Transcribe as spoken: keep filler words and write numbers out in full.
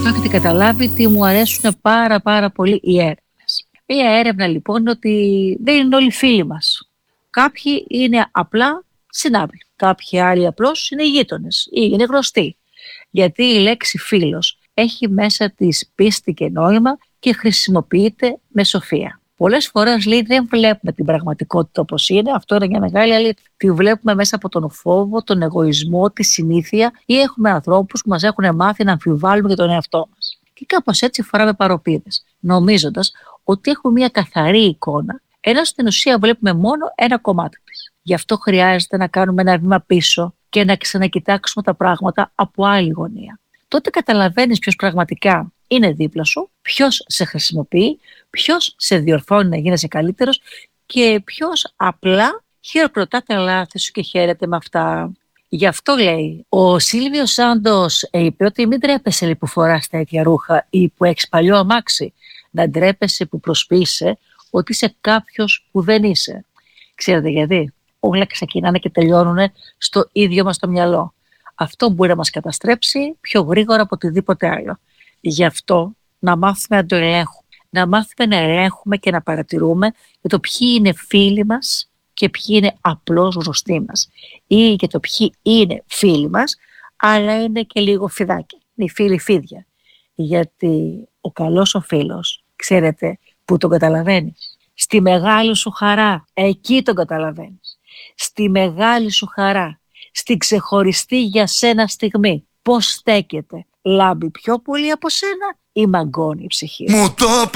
Έχετε καταλάβει ότι μου αρέσουν πάρα πάρα πολύ οι έρευνες. Μία έρευνα λοιπόν είναι ότι δεν είναι όλοι φίλοι μας. Κάποιοι είναι απλά συνάδελφοι. Κάποιοι άλλοι απλώς είναι γείτονες ή είναι γνωστοί. Γιατί η λέξη φίλος έχει μέσα της πίστη και νόημα και χρησιμοποιείται με σοφία. Πολλές φορές λέει δεν βλέπουμε την πραγματικότητα όπως είναι, αυτό είναι μια μεγάλη αλήθεια. Τη βλέπουμε μέσα από τον φόβο, τον εγωισμό, τη συνήθεια ή έχουμε ανθρώπους που μας έχουν μάθει να αμφιβάλλουμε για τον εαυτό μας. Και κάπως έτσι φοράμε παροπίδες, νομίζοντας ότι έχουμε μια καθαρή εικόνα, ενώ στην ουσία βλέπουμε μόνο ένα κομμάτι της. Γι' αυτό χρειάζεται να κάνουμε ένα βήμα πίσω και να ξανακοιτάξουμε τα πράγματα από άλλη γωνία. Τότε καταλαβαίνεις ποιος πραγματικά είναι δίπλα σου, ποιος σε χρησιμοποιεί, ποιος σε διορθώνει να γίνεσαι καλύτερος και ποιος απλά χειροκροτά τα λάθη σου και χαίρεται με αυτά. Γι' αυτό λέει, ο Σίλβιος Σάντος είπε ότι μην τρέπεσαι λέει, που φοράς τα ίδια ρούχα ή που έχεις παλιό αμάξι. Να ντρέπεσαι που προσποιείσαι ότι είσαι κάποιος που δεν είσαι. Ξέρετε γιατί? Όλα ξεκινάνε και τελειώνουν στο ίδιο μας το μυαλό. Αυτό μπορεί να μας καταστρέψει πιο γρήγορα από οτιδήποτε άλλο. Γι' αυτό να μάθουμε να το ελέγχουμε. Να μάθουμε να ελέγχουμε και να παρατηρούμε για το ποιοι είναι φίλοι μας και ποιοι είναι απλώς γνωστοί μας. Ή για το ποιοι είναι φίλοι μας, αλλά είναι και λίγο φιδάκια. Είναι φίλοι φίδια. Γιατί ο καλός ο φίλος, ξέρετε που τον καταλαβαίνεις? Στη μεγάλη σου χαρά, εκεί τον καταλαβαίνεις. Στη μεγάλη σου χαρά, στη ξεχωριστή για σένα στιγμή. Πώς στέκεται, λάμπει πιο πολύ από σένα ή μαγκώνει η ψυχή? Μου το